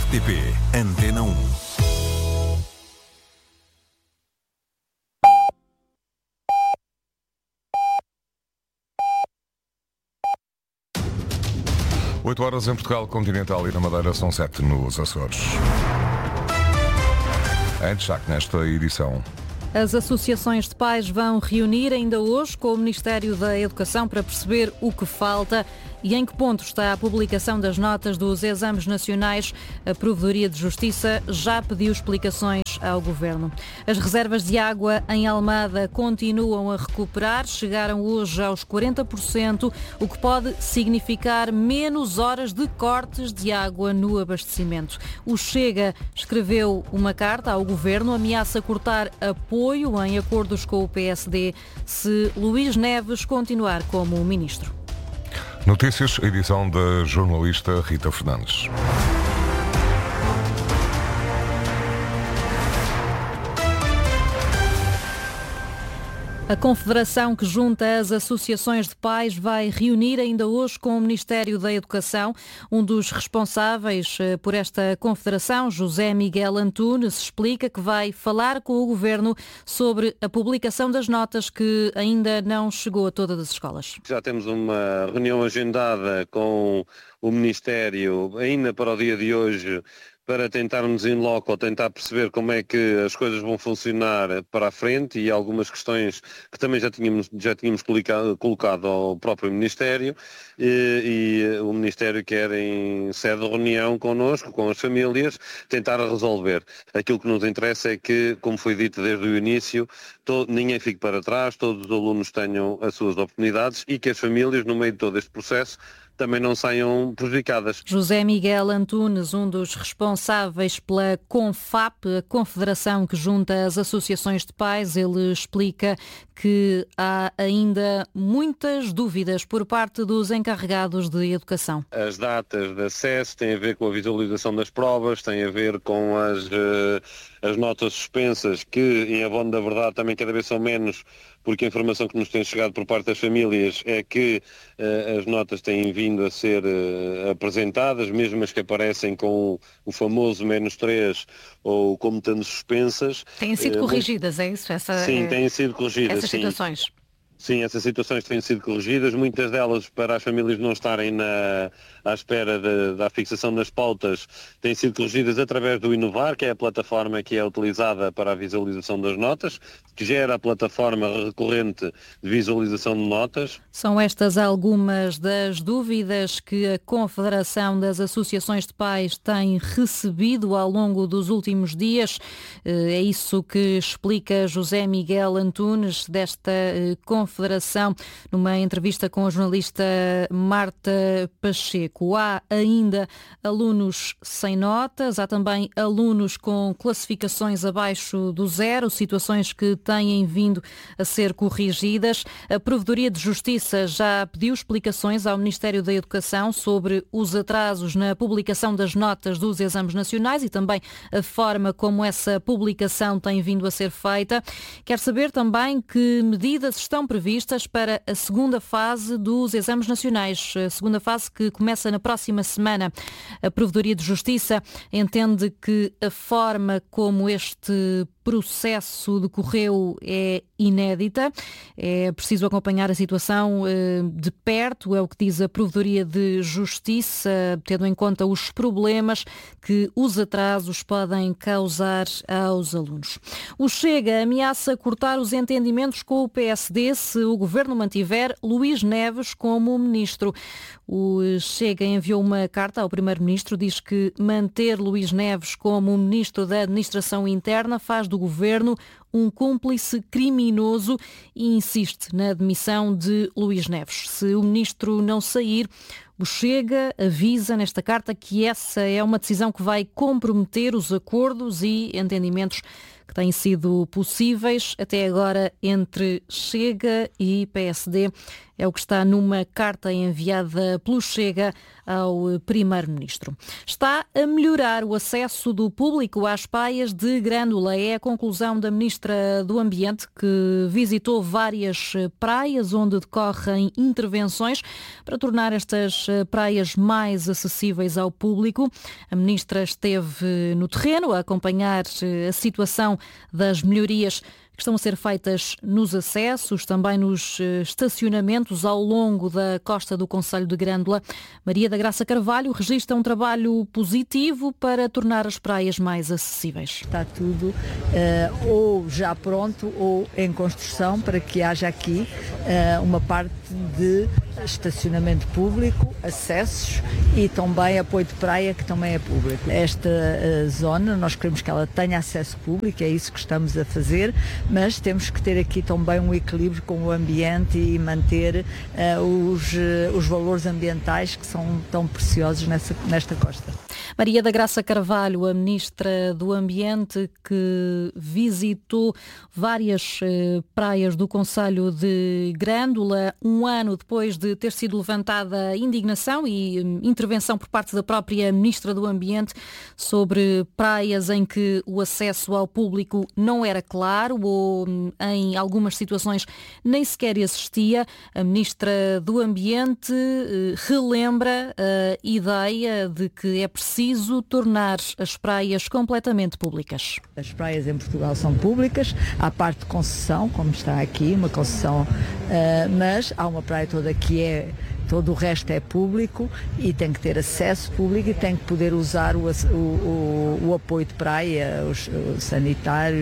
RTP Antena 1. Oito horas em Portugal continental e na Madeira, são 7 nos Açores. Em destaque nesta edição. As associações de pais vão reunir ainda hoje com o Ministério da Educação para perceber o que falta e em que ponto está a publicação das notas dos exames nacionais. A Provedoria de Justiça já pediu explicações ao Governo. As reservas de água em Almada continuam a recuperar, chegaram hoje aos 40%, o que pode significar menos horas de cortes de água no abastecimento. O Chega escreveu uma carta ao Governo, ameaça cortar apoio em acordos com o PSD se Luís Neves continuar como ministro. Notícias, edição da jornalista Rita Fernandes. A confederação que junta as associações de pais vai reunir ainda hoje com o Ministério da Educação. Um dos responsáveis por esta confederação, José Miguel Antunes, explica que vai falar com o Governo sobre a publicação das notas que ainda não chegou a todas as escolas. Já temos uma reunião agendada com o Ministério ainda para o dia de hoje, para tentarmos in loco, tentar perceber como é que as coisas vão funcionar para a frente e algumas questões que também já tínhamos colocado ao próprio Ministério e o Ministério quer, em sede de reunião connosco, com as famílias, tentar resolver. Aquilo que nos interessa é que, como foi dito desde o início, ninguém fique para trás, todos os alunos tenham as suas oportunidades e que as famílias, no meio de todo este processo, também não saiam prejudicadas. José Miguel Antunes, um dos responsáveis pela CONFAP, a confederação que junta as associações de pais, ele explica que há ainda muitas dúvidas por parte dos encarregados de educação. As datas de acesso têm a ver com a visualização das provas, têm a ver com as notas suspensas, que em abono da verdade também cada vez são menos, porque a informação que nos tem chegado por parte das famílias é que as notas têm vindo a ser apresentadas, mesmo as que aparecem com o famoso -3 ou como estando suspensas. Têm sido corrigidas, é isso? Sim, têm sido corrigidas. Essas situações. Sim, essas situações têm sido corrigidas, muitas delas para as famílias não estarem à espera da fixação das pautas, têm sido corrigidas através do Inovar, que é a plataforma que é utilizada para a visualização das notas, que gera a plataforma recorrente de visualização de notas. São estas algumas das dúvidas que a Confederação das Associações de Pais tem recebido ao longo dos últimos dias. É isso que explica José Miguel Antunes desta Confederação numa entrevista com a jornalista Marta Pacheco. Há ainda alunos sem notas, há também alunos com classificações abaixo do 0, situações que têm vindo a ser corrigidas. A Provedoria de Justiça já pediu explicações ao Ministério da Educação sobre os atrasos na publicação das notas dos exames nacionais e também a forma como essa publicação tem vindo a ser feita. Quer saber também que medidas estão previstas para a segunda fase dos exames nacionais, a segunda fase que começa na próxima semana. A Provedoria de Justiça entende que a forma como este processo decorreu é inédita. É preciso acompanhar a situação de perto, é o que diz a Provedoria de Justiça, tendo em conta os problemas que os atrasos podem causar aos alunos. O Chega ameaça cortar os entendimentos com o PSD se o Governo mantiver Luís Neves como ministro. O Chega enviou uma carta ao Primeiro-Ministro, diz que manter Luís Neves como Ministro da Administração Interna faz do Governo um cúmplice criminoso e insiste na admissão de Luís Neves. Se o Ministro não sair, o Chega avisa nesta carta que essa é uma decisão que vai comprometer os acordos e entendimentos que têm sido possíveis até agora entre Chega e PSD. É o que está numa carta enviada pelo Chega ao Primeiro-Ministro. Está a melhorar o acesso do público às praias de Grândola. É a conclusão da Ministra do Ambiente, que visitou várias praias onde decorrem intervenções para tornar estas praias mais acessíveis ao público. A Ministra esteve no terreno a acompanhar a situação das melhorias que estão a ser feitas nos acessos, também nos estacionamentos ao longo da costa do concelho de Grândola. Maria da Graça Carvalho registra um trabalho positivo para tornar as praias mais acessíveis. Está tudo ou já pronto ou em construção para que haja aqui uma parte de estacionamento público, acessos e também apoio de praia, que também é público. Esta zona, nós queremos que ela tenha acesso público, é isso que estamos a fazer, mas temos que ter aqui também um equilíbrio com o ambiente e manter os valores ambientais que são tão preciosos nesta costa. Maria da Graça Carvalho, a Ministra do Ambiente, que visitou várias praias do concelho de Grândola, um ano depois de ter sido levantada indignação e intervenção por parte da própria Ministra do Ambiente sobre praias em que o acesso ao público não era claro ou em algumas situações nem sequer existia. A Ministra do Ambiente relembra a ideia de que é preciso tornar as praias completamente públicas. As praias em Portugal são públicas, há parte de concessão, como está aqui, uma concessão, mas há uma praia toda que todo o resto é público e tem que ter acesso público e tem que poder usar o apoio de praia, os sanitários,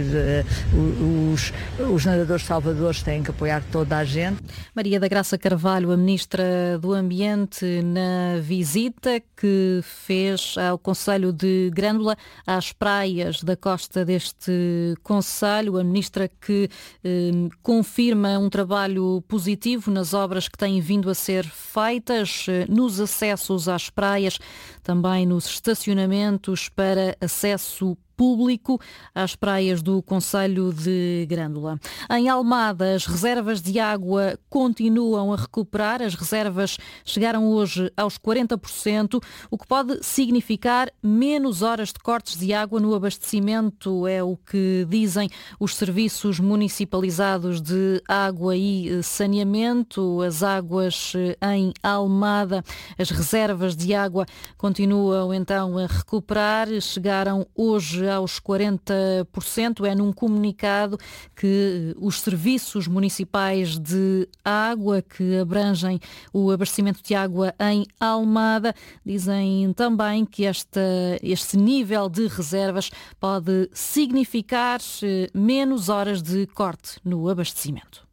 os nadadores salvadores têm que apoiar toda a gente. Maria da Graça Carvalho, a Ministra do Ambiente, na visita que fez ao concelho de Grândola, às praias da costa deste concelho, a Ministra que confirma um trabalho positivo nas obras que têm vindo a ser feitas nos acessos às praias, também nos estacionamentos para acesso público às praias do concelho de Grândola. Em Almada, as reservas de água continuam a recuperar. As reservas chegaram hoje aos 40%, o que pode significar menos horas de cortes de água no abastecimento, é o que dizem os serviços municipalizados de água e saneamento. As águas em Almada, as reservas de água continuam então a recuperar. Chegaram hoje aos 40%. É num comunicado que os serviços municipais de água que abrangem o abastecimento de água em Almada dizem também que este nível de reservas pode significar menos horas de corte no abastecimento.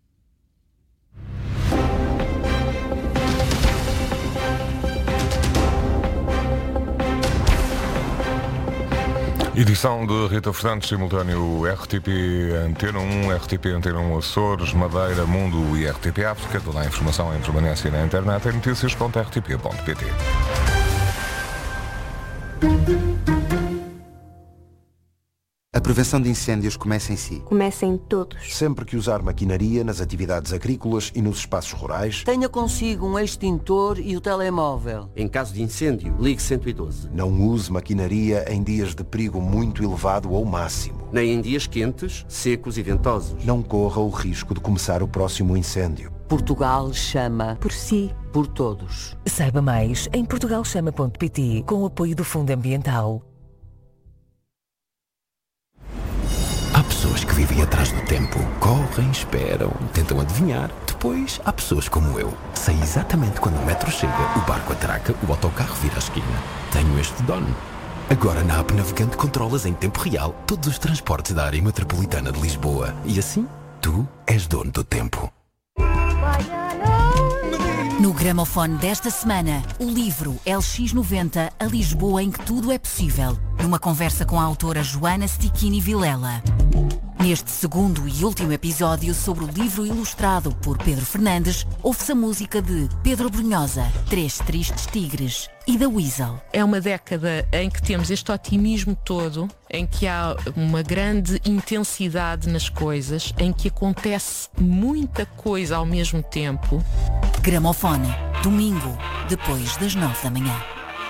Edição de Rita Fernandes, simultâneo RTP Antena 1, RTP Antena 1 Açores, Madeira, Mundo e RTP África. Toda a informação em permanência na internet em notícias.rtp.pt. A prevenção de incêndios começa em si. Começa em todos. Sempre que usar maquinaria nas atividades agrícolas e nos espaços rurais, tenha consigo um extintor e o telemóvel. Em caso de incêndio, ligue 112. Não use maquinaria em dias de perigo muito elevado ou máximo. Nem em dias quentes, secos e ventosos. Não corra o risco de começar o próximo incêndio. Portugal chama por si, por todos. Saiba mais em portugalchama.pt, com o apoio do Fundo Ambiental. Há pessoas que vivem atrás do tempo, correm, esperam, tentam adivinhar. Depois, há pessoas como eu. Sei exatamente quando o metro chega, o barco atraca, o autocarro vira a esquina. Tenho este dono. Agora na app Navegante controlas em tempo real todos os transportes da área metropolitana de Lisboa. E assim, tu és dono do tempo. No gramofone desta semana, o livro LX90, a Lisboa em que tudo é possível. Numa conversa com a autora Joana Stichini Vilela. Neste segundo e último episódio sobre o livro ilustrado por Pedro Fernandes, ouve-se a música de Pedro Brunhosa, Três Tristes Tigres e da Weasel. É uma década em que temos este otimismo todo, em que há uma grande intensidade nas coisas, em que acontece muita coisa ao mesmo tempo. Gramofone, domingo, depois das 9 da manhã.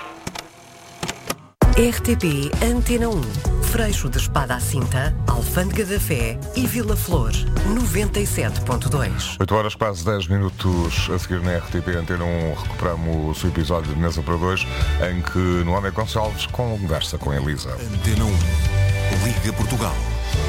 RTP Antena 1, Freixo de Espada à Cinta, Alfândega da Fé e Vila Flor, 97.2. 8 horas, quase 10 minutos a seguir na RTP Antena 1, recuperamos o episódio de Mesa para Dois, em que Noémia Gonçalves conversa com Elisa. Antena 1, Liga Portugal.